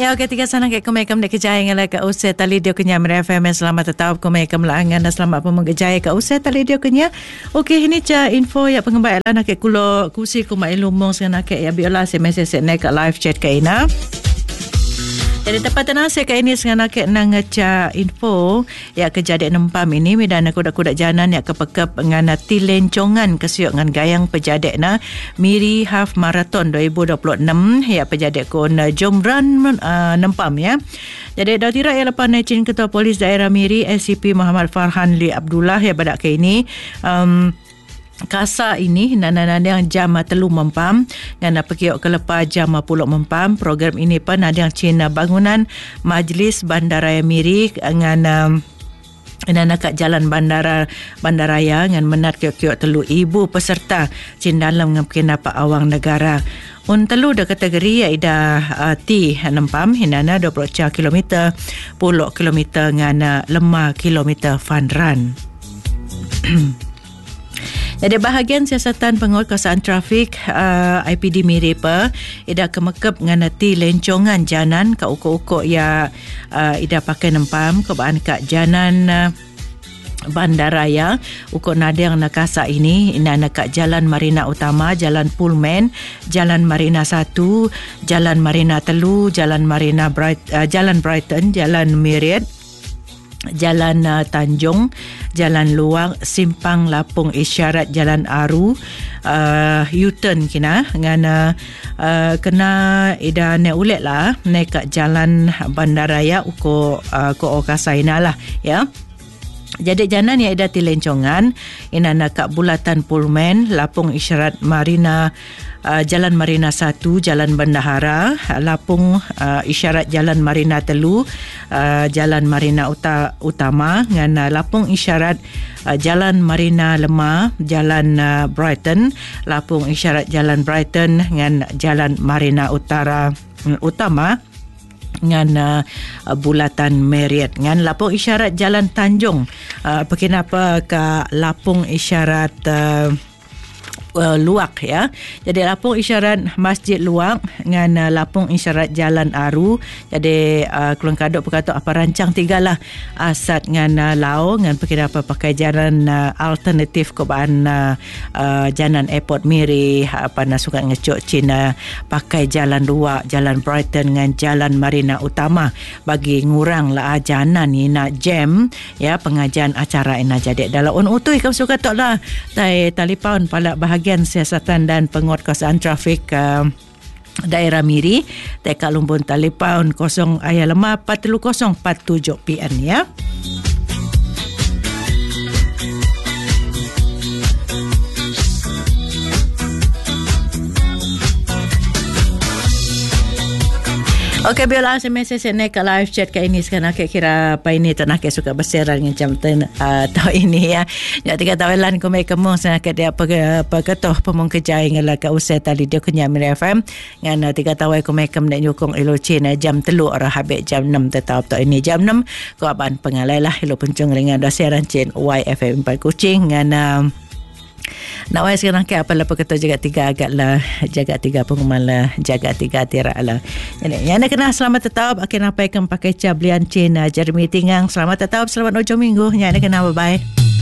Ya, ketika sana ke kumekam dek kejaya ngala ke usai tali dia kenya FM selamat tetap kumekam langan dan selamat pun kejaya ke usai tali dia kenya. Okey, ini ca info ya pengembang nak ke kulo kusi kumai lumong sana ke ya biola SMS nek live chat ke ina. Jadi tempatan saya ke ini sengaja nak nang ca info ya kejadian empam ini medan kuda-kuda janan ya kepekep dengan tilencongan kesiuk dengan gayang pejadek na Miri Half Marathon 2026 ya pejadek kon Jomran nempam ya. Jadi dah tira ya lepas Cin Ketua Polis Daerah Miri SCP Muhammad Farhan Li Abdullah ya badak ke ini Kasa ini nana yang jam telu mempam ngana pekiok kelepas jam 10 mempam. Program ini pun ada yang Cina bangunan Majlis Bandaraya Miri ngana nana kat jalan bandaraya ngan menat kiok-kiok telu ibu peserta Cin dalam ngapkin apa awang negara. Un telu dah kategori ida T nempam hinana 20 km 10 km ngana 5 km fun run. Jadi bahagian siasatan penguatkuasaan trafik IPD Miripa ida kemekep nganati lencongan janan ka uko-uko ya ida pakai nempam kebaan kat janan bandaraya uko nadang nakasa ini ina kat Jalan Marina Utama, Jalan Pullman, Jalan Marina 1, Jalan Marina Telu, Jalan Marina Jalan Brighton, Jalan Myriad, Jalan Tanjung, Jalan Luang, Simpang Lapung Isyarat, Jalan Aru, U-turn kena dengan kena ida ne ulet lah ne kat Jalan Bandaraya uko ko okasaina lah ya. Jadi janan yang ada tilencongan ina nak kat Bulatan Pullman, Lapung Isyarat Marina, Jalan Marina 1, Jalan Bendahara, Lapung Isyarat Jalan Marina Telu, Jalan Marina Utama dengan Lapung Isyarat Jalan Marina Lemah, Jalan Brighton, Lapung Isyarat Jalan Brighton dengan Jalan Marina Utama dengan Bulatan Marriott dengan Lapung Isyarat Jalan Tanjung kenapa ke Lapung Isyarat Luak ya. Jadi Lapung Isyarat Masjid Luak dengan Lapung Isyarat Jalan Aru. Jadi Keluang Kadok berkata apa rancang tiga lah asat dengan Lao dengan apa pakai jalan alternatif kebaan jalan airport Miri apa nak suka ngecok Cina pakai jalan Luak, Jalan Brighton dengan Jalan Marina Utama bagi ngurang lah jalan ni nak jam ya pengajian acara ina jadi dalam utui kamu suka tok lah telefon pala bahagian siasatan dan penguatkuasaan trafik daerah Miri teka lumbun telefon 0 ayat lemah 4047 PN ya. Okey, biarlah SMS naik ke live chat ke ini sekarang kira apa ini tak nak suka berseral dengan jam tahu ini ya. Jadi kata welan ko mai kamu sana ke dia apa ketoh pemung kejai ngala ke usai tali dia kenya Miri FM ngan tiga tahu ko mai kam nak nyukong elo Cina jam 3 arah habis jam 6 tetap tak ini jam 6 ko aban pengalai lah elo pencung dengan siaran Cin YFM 4 Kuching ngan nak wais sekarang ke apa lepas kata jaga 3 agak lah jaga 3 pengumuman lah jaga 3 tirak lah. Jadi yang nak kena selamat tetap akan apa yang pakai cablian Cina Jeremy Tingang selamat tetap selamat ujung minggu yang nak kena bye bye.